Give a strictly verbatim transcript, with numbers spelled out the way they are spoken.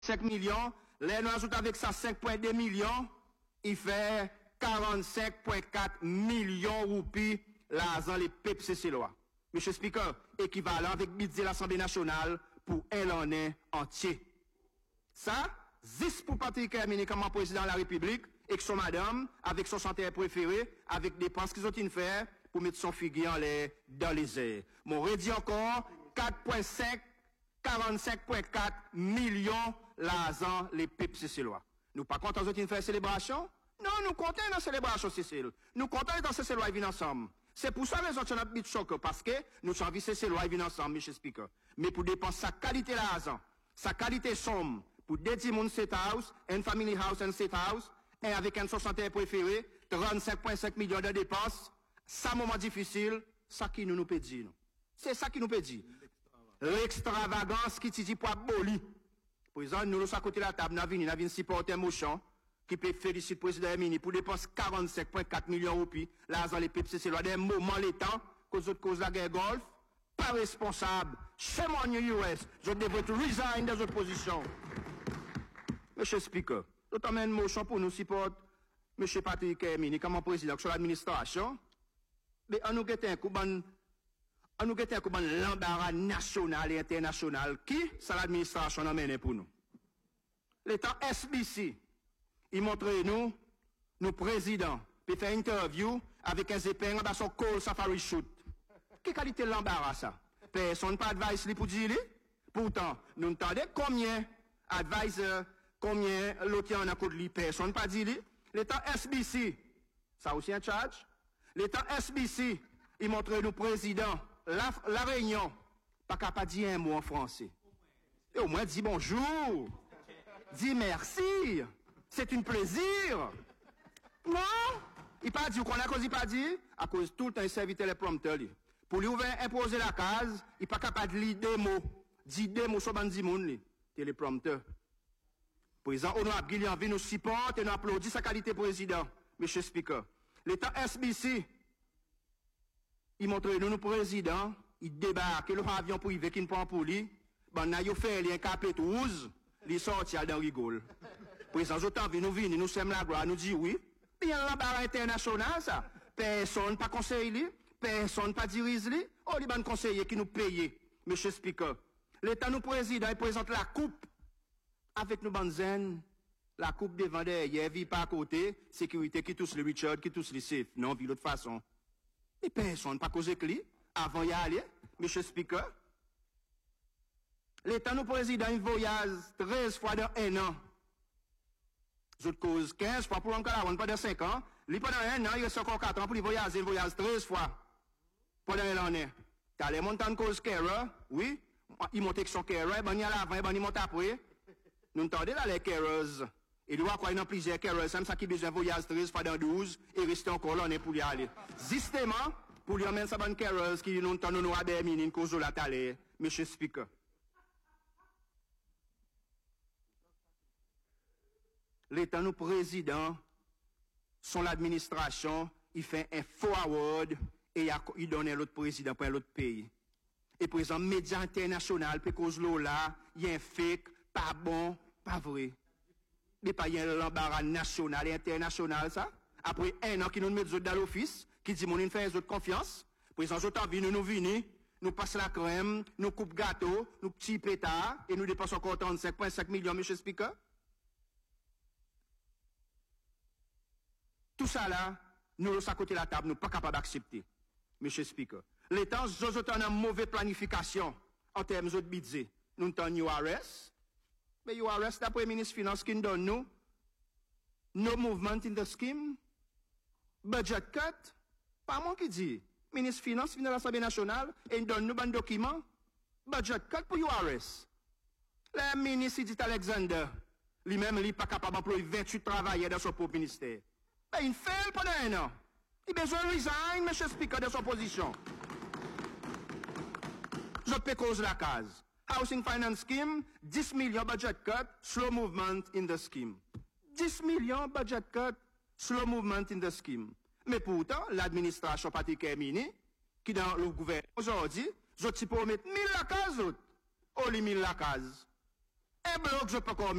cinq millions, les nous ajoutons avec ça cinq virgule deux millions, il fait quarante-cinq virgule quatre millions roupies l'argent les P P C C loi. Monsieur Speaker, équivalent avec budget l'Assemblée nationale pour un année entier. Ça, dix pour Patrick Hermine comme président de la République, et que son madame, avec son chanteur préféré, avec des dépenses qu'ils ont une faire pour mettre son figuier en l'air dans les airs. Mon redit encore, quatre virgule cinq, quarante-cinq virgule quatre millions l'argent les P P C C loi. Nous pas contents de faire célébration? Non, nous comptons dans la célébration, Cécile. Nous comptons dans ces lois, ils viennent ensemble. C'est pour ça que les autres ont mis de choc, parce que nous sommes envie ces lois, ils viennent ensemble, monsieur Speaker. Mais pour dépenser sa qualité l'argent, sa qualité somme, pour dédier mon state house, un family house, un state house, et avec un soixante préféré, trente-cinq virgule cinq millions de dépenses, ça moment difficile, ça qui nous nous peut dire. C'est ça qui nous peut dire. L'extravagance qui dit pour aboli. Président, nous, nous, à côté de la table, nous avons une supporter Mouchon, qui peut féliciter le président Hermine pour dépenser quarante-cinq virgule quatre millions de roupies, l'argent les P P C C, des moments l'état, cause de cause de la guerre Golfe, pas responsable, chez mon U S, je devrais tout resign dans votre position. Monsieur Speaker, nous avons une motion pour nous supporter Monsieur Patrick Hermine comme président sur l'administration, mais on nous guette un coup, on nous guette un coup, l'embarras national et international, qui, c'est l'administration emmène pour nous. L'État S B C, il montre nous, nos présidents, puis faire une interview avec un épingle dans son call safari shoot. Quelle qualité l'embarras ça? Personne pas advice pour dire. Pourtant, nous entendons combien advisor, combien l'autre en a côté lui, personne pas dit. L'État S B C, ça aussi un charge. L'État S B C, il montre nous président, la, la réunion, pas capable de dire un mot en français. Et au moins dit bonjour, dit merci. C'est un plaisir. Non, il pas dit qu'on a cause il pas dit à cause tout le temps il servait les prompteurs. Pour lui ouvrir imposer la case, il pas capable de lire des mots, dire des mots sur bandi moun téléprompteur. Président Honorable Guillaume vient nous supporte et nous applaudit sa qualité président, monsieur Speaker. L'État S B C, il montre nous nous président, il débarque le avion privé qui ne prend pour lui, ben n'a yo fait un capet rouge, il sorti dans rigole. Président Jotan vient nous venir, nous sommes la gloire, nous dit oui. Il y a un barre international, ça. Personne pas conseiller, personne pas dirige, oh, les bons conseillers qui nous payent, monsieur Speaker. L'État nous président, il présente la coupe avec nous banzen, la coupe devant derrière, vie pas à côté, sécurité qui touche les Richard, qui touche les safe, non, vie l'autre façon. Et personne pas causé que lui, avant y aller, monsieur Speaker. L'État nous président, il voyage treize fois dans un an. Autres cause quinze fois pour encore la pendant cinq ans. Lui, pendant un an, il reste encore quatre ans pour lui voyager, il voyage treize fois. Pendant l'année. T'as les montagnes cause Kera, oui. Il monte avec son Kera, ben il y a l'avant, ben il monte après. Nous entendons là les Keras. Et lui, quoi, il y a plusieurs Keras, c'est ça qui besoin de voyage treize fois dans douze, et rester encore l'année pour y aller. Justement, pour lui amener sa bonne Keras, qui nous entendons nous à Bermine, une cause de la talée, monsieur Speaker. L'État, nous président, son administration, il fait un forward et il donne à l'autre président pour l'autre pays. Et président, médias international, puis cause là, il y a un fake, pas bon, pas vrai. Mais pas il y a l'embarras national et international, ça. Après un an qui nous met dans l'office, qui dit, mon une fait autres confiance. Président, j'entends venir, nous venir, nous passons la crème, nous coupe gâteau, nous petits pétards, et nous dépensons encore trente-cinq virgule cinq millions, monsieur Speaker. Tout ça là, nous, à côté de la table, nous ne sommes pas capables d'accepter, monsieur Speaker. L'État, nous avons une mauvaise planification en termes de budget. Nous avons U R S, mais U R S, d'après le ministre des Finances, qui nous donne nous, no movement in the scheme, budget cut, pas moi qui dit. Ministre des Finances vient de l'Assemblée nationale et il donne nous un document, budget cut pour U R S. Le ministre dit Alexander, lui-même, il n'est pas capable d'employer vingt-huit travailleurs dans son propre ministère. Ben, il fait pendant un an. Il a besoin de resign, monsieur Speaker, de son position. Je peux cause la case. Housing Finance Scheme, dix millions budget cut, slow movement in the scheme. dix millions budget cut, slow movement in the scheme. Mais pourtant, l'administration Patrick Hermine, qui dans le gouvernement aujourd'hui, je peux mettre mille la case, oh les mille la case. Un bloc, je peux encore